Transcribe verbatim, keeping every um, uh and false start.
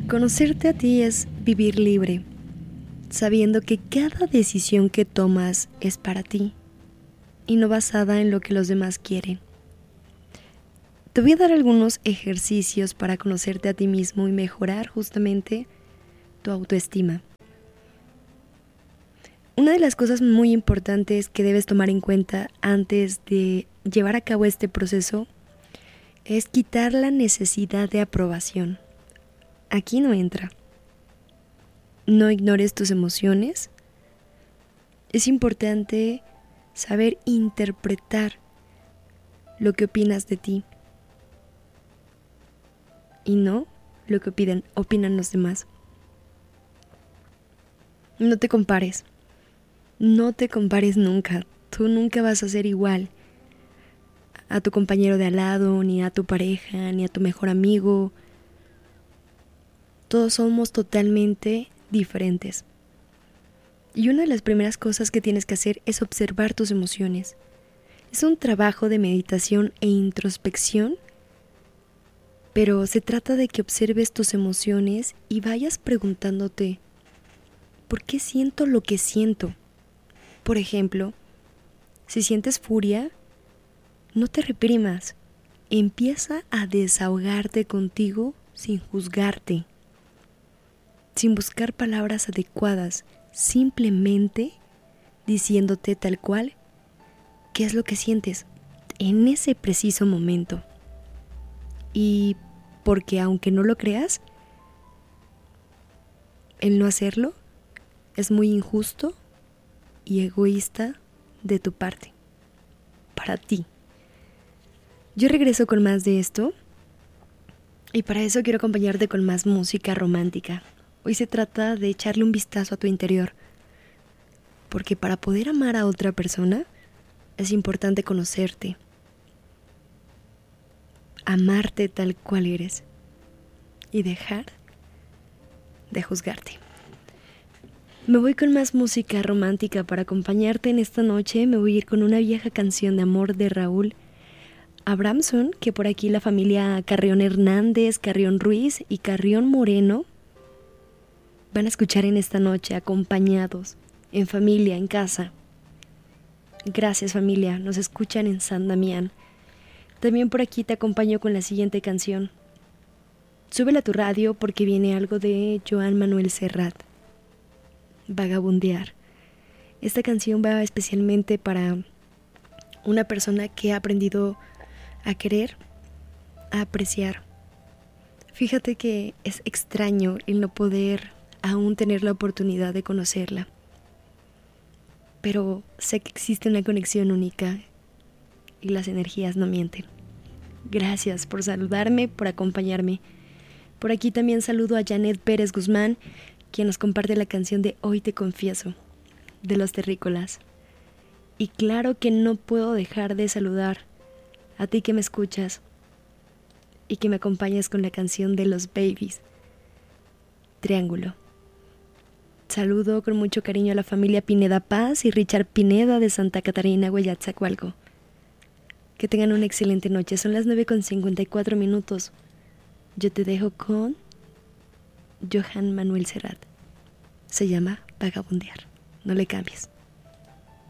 Conocerte a ti es vivir libre, sabiendo que cada decisión que tomas es para ti y no basada en lo que los demás quieren. Te voy a dar algunos ejercicios para conocerte a ti mismo y mejorar justamente tu autoestima. Una de las cosas muy importantes que debes tomar en cuenta antes de llevar a cabo este proceso es quitar la necesidad de aprobación. Aquí no entra. No ignores tus emociones. Es importante saber interpretar lo que opinas de ti y no lo que opinan, opinan los demás. No te compares. No te compares nunca. Tú nunca vas a ser igual a tu compañero de al lado, ni a tu pareja, ni a tu mejor amigo. Todos somos totalmente diferentes. Y una de las primeras cosas que tienes que hacer es observar tus emociones. Es un trabajo de meditación e introspección, pero se trata de que observes tus emociones y vayas preguntándote, ¿por qué siento lo que siento? Por ejemplo, si sientes furia, no te reprimas. Empieza a desahogarte contigo sin juzgarte, sin buscar palabras adecuadas, simplemente diciéndote tal cual qué es lo que sientes en ese preciso momento. Y porque aunque no lo creas, el no hacerlo es muy injusto y egoísta de tu parte, para ti. Yo regreso con más de esto y para eso quiero acompañarte con más música romántica. Hoy se trata de echarle un vistazo a tu interior, porque para poder amar a otra persona es importante conocerte, amarte tal cual eres y dejar de juzgarte. Me voy con más música romántica para acompañarte en esta noche. Me voy a ir con una vieja canción de amor de Raúl Abramson, que por aquí la familia Carrión Hernández, Carrión Ruiz y Carrión Moreno van a escuchar en esta noche, acompañados, en familia, en casa. Gracias, familia, nos escuchan en San Damián. También por aquí te acompaño con la siguiente canción. Súbela a tu radio porque viene algo de Joan Manuel Serrat, Vagabundear. Esta canción va especialmente para una persona que ha aprendido a querer, a apreciar. Fíjate que es extraño el no poder aún tener la oportunidad de conocerla, pero sé que existe una conexión única y las energías no mienten. Gracias por saludarme, por acompañarme. Por aquí también saludo a Janet Pérez Guzmán, quien nos comparte la canción de Hoy te confieso, de Los Terrícolas. Y claro que no puedo dejar de saludar a ti que me escuchas y que me acompañas con la canción de Los Babies, Triángulo. Saludo con mucho cariño a la familia Pineda Paz y Richard Pineda de Santa Catarina, Hueyatzacualco. Que tengan una excelente noche. Son las nueve con cincuenta y cuatro minutos. Yo te dejo con Joan Manuel Serrat. Se llama Vagabundear. No le cambies.